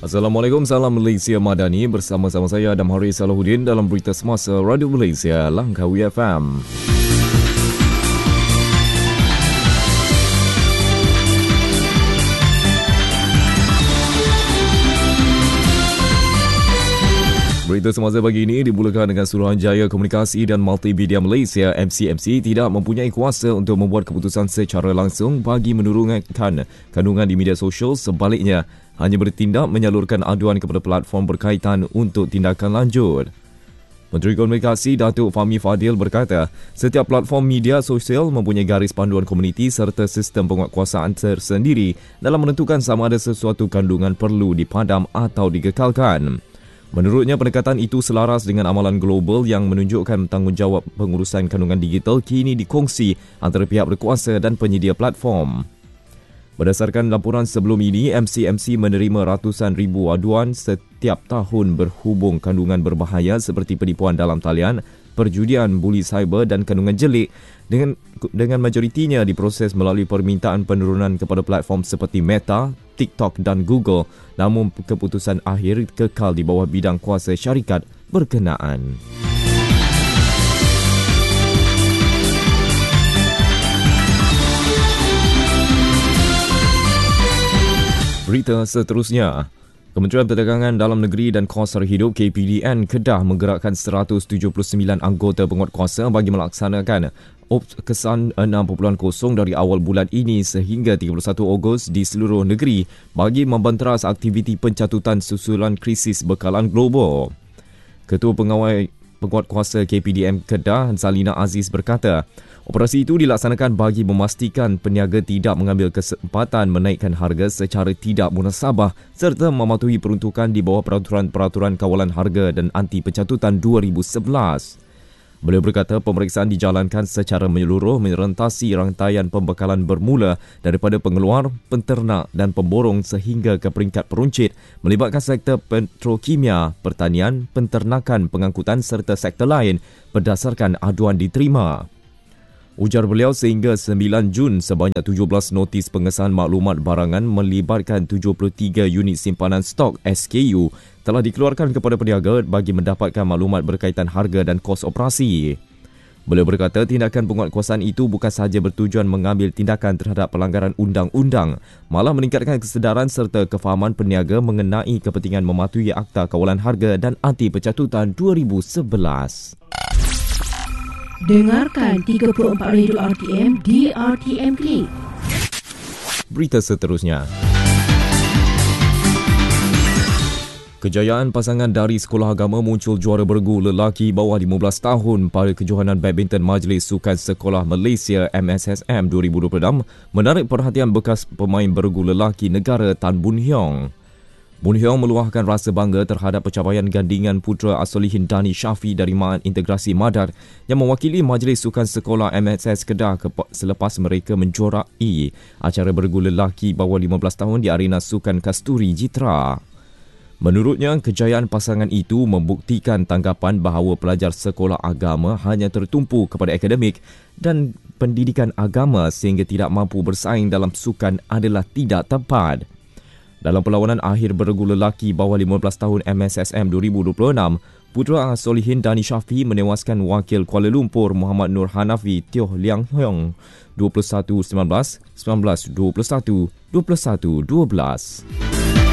Assalamualaikum, salam Malaysia Madani. Bersama-sama saya Adam Haris Salahuddin dalam Berita Semasa Radio Malaysia, Langkawi FM. Berita semasa pagi ini dimulakan dengan Suruhanjaya Komunikasi dan Multimedia Malaysia MCMC tidak mempunyai kuasa untuk membuat keputusan secara langsung bagi menurunkan kandungan di media sosial. Sebaliknya, hanya bertindak menyalurkan aduan kepada platform berkaitan untuk tindakan lanjut. Menteri Komunikasi Datuk Fahmi Fadil berkata, setiap platform media sosial mempunyai garis panduan komuniti serta sistem penguatkuasaan tersendiri dalam menentukan sama ada sesuatu kandungan perlu dipadam atau dikekalkan. Menurutnya, pendekatan itu selaras dengan amalan global yang menunjukkan tanggungjawab pengurusan kandungan digital kini dikongsi antara pihak berkuasa dan penyedia platform. Berdasarkan laporan sebelum ini, MCMC menerima ratusan ribu aduan setiap tahun berhubung kandungan berbahaya seperti penipuan dalam talian, perjudian, buli cyber dan kandungan jelik dengan majoritinya diproses melalui permintaan penurunan kepada platform seperti Meta, TikTok dan Google, namun keputusan akhir kekal di bawah bidang kuasa syarikat berkenaan. Berita seterusnya, Kementerian Perdagangan Dalam Negeri dan Kos Sara Hidup KPDN Kedah menggerakkan 179 anggota penguatkuasa bagi melaksanakan kesan 6.0 dari awal bulan ini sehingga 31 Ogos di seluruh negeri bagi membanteras aktiviti pencatutan susulan krisis bekalan global. Ketua Pengawal Penguatkuasa KPDN Kedah, Zalina Aziz berkata, operasi itu dilaksanakan bagi memastikan peniaga tidak mengambil kesempatan menaikkan harga secara tidak munasabah serta mematuhi peruntukan di bawah peraturan-peraturan kawalan harga dan anti pencatutan 2011. Beliau berkata pemeriksaan dijalankan secara menyeluruh merentasi rantaian pembekalan bermula daripada pengeluar, penternak dan pemborong sehingga ke peringkat peruncit melibatkan sektor petrokimia, pertanian, penternakan, pengangkutan serta sektor lain berdasarkan aduan diterima. Ujar beliau sehingga 9 Jun sebanyak 17 notis pengesahan maklumat barangan melibatkan 73 unit simpanan stok SKU telah dikeluarkan kepada peniaga bagi mendapatkan maklumat berkaitan harga dan kos operasi. Beliau berkata tindakan penguatkuasaan itu bukan sahaja bertujuan mengambil tindakan terhadap pelanggaran undang-undang, malah meningkatkan kesedaran serta kefahaman peniaga mengenai kepentingan mematuhi Akta Kawalan Harga dan Anti Pencatutan 2011. Dengarkan 34 Radio RTM di RTM Klik. Berita seterusnya. Kejayaan pasangan dari sekolah agama muncul juara bergu lelaki bawah 15 tahun pada kejohanan badminton Majlis Sukan Sekolah Malaysia MSSM 2026 menarik perhatian bekas pemain bergu lelaki negara Tan Boon Heong. Boon Heong meluahkan rasa bangga terhadap pencapaian gandingan putera Asolihin Dani Syafi dari Maan Integrasi Madar yang mewakili Majlis Sukan Sekolah MSS Kedah selepas mereka menjuarai acara bergu lelaki bawah 15 tahun di arena Sukan Kasturi Jitra. Menurutnya, kejayaan pasangan itu membuktikan tanggapan bahawa pelajar sekolah agama hanya tertumpu kepada akademik dan pendidikan agama sehingga tidak mampu bersaing dalam sukan adalah tidak tepat. Dalam perlawanan akhir bergu lelaki bawah 15 tahun MSSM 2026, putera Solihin Dani Syafi menewaskan wakil Kuala Lumpur Muhammad Nur Hanafi Tioh Liang Heong 21-19, 19-21, 21-12.